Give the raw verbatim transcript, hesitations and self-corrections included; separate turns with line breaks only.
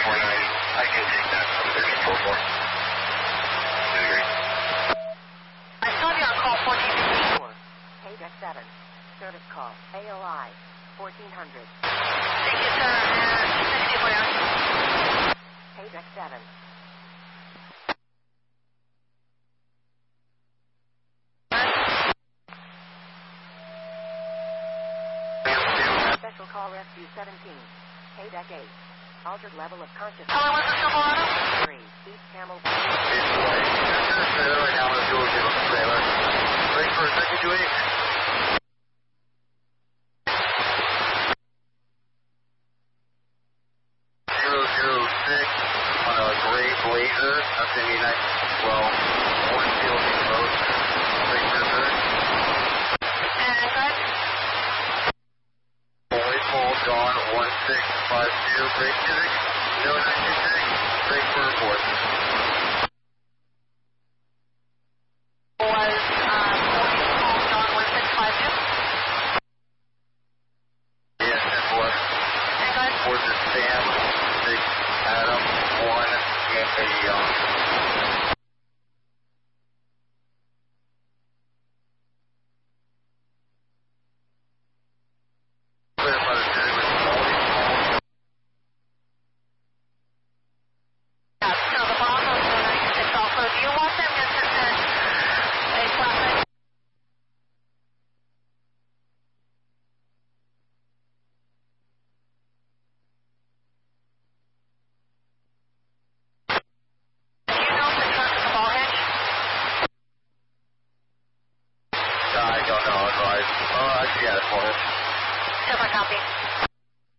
four nine. I can take that from thirteen four four.
I saw you on call fourteen fifty-four. Hey, deck seven. Service call. A O I. fourteen hundred. Thank you, sir. Uh, sixty for you. Hey, deck seven. Special call rescue seventeen. Hey, deck eight. Altered level of consciousness. Hello, what's the Silverado? three. East Camel.
It's white. There's a trailer right now. I'm going to do a deal with the trailer. Ready for a second to eight. zero zero six on a gray Blazer. That's in the United well, one field in both. Ready for a third.
And guys?
White Pole, Dawn, one six five two. Break Civic. zero nine two six. Break for report.
Was, uh, White Pole, Dawn, one six five two.
Yes, ten four.
And guys?
Towards the Sam, six, Adam, one, and a, um,